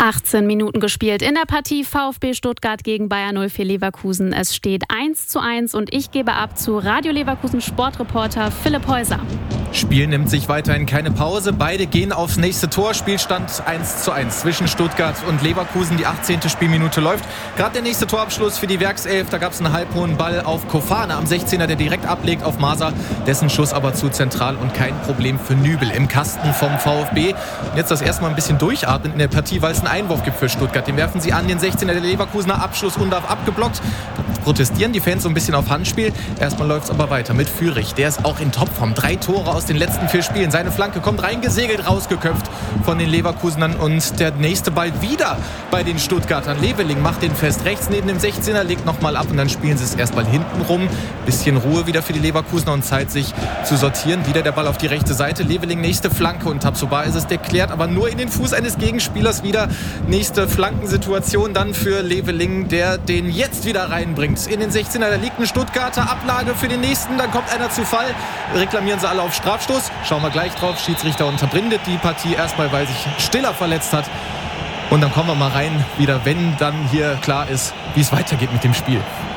18 Minuten gespielt in der Partie VfB Stuttgart gegen Bayer 04 Leverkusen. Es steht 1:1 und ich gebe ab zu Radio Leverkusen Sportreporter Philipp Häuser. Spiel nimmt sich weiterhin keine Pause. Beide gehen aufs nächste Tor. Spielstand 1:1 zwischen Stuttgart und Leverkusen. Die 18. Spielminute läuft. Gerade der nächste Torabschluss für die Werkself. Da gab es einen halbhohen Ball auf Kofane am 16er, der direkt ablegt auf Maser. Dessen Schuss aber zu zentral und kein Problem für Nübel im Kasten vom VfB. Und jetzt das erstmal ein bisschen durchatmen in der Partie, weil es einen Einwurf gibt für Stuttgart. Den werfen sie an den 16er der Leverkusener. Abschluss undarf abgeblockt. Da protestieren die Fans so ein bisschen auf Handspiel. Erstmal läuft es aber weiter mit Führig. Der ist auch in Topform. 3 Tore aus den letzten 4 Spielen. Seine Flanke kommt reingesegelt, rausgeköpft von den Leverkusenern. Und der nächste Ball wieder bei den Stuttgartern. Leveling macht den fest. Rechts neben dem 16er, legt nochmal ab und dann spielen sie es erstmal hinten rum. Bisschen Ruhe wieder für die Leverkusener und Zeit, sich zu sortieren. Wieder der Ball auf die rechte Seite. Leveling nächste Flanke und Tabsoba ist es, der klärt aber nur in den Fuß eines Gegenspielers wieder. Nächste Flankensituation dann für Leveling, der den jetzt wieder reinbringt. In den 16er, da liegt ein Stuttgarter, Ablage für den nächsten, dann kommt einer zu Fall. Reklamieren sie alle auf Strafstoß. Schauen wir gleich drauf. Schiedsrichter unterbindet die Partie erstmal, weil sich Stiller verletzt hat. Und dann kommen wir mal rein wieder, wenn dann hier klar ist, wie es weitergeht mit dem Spiel.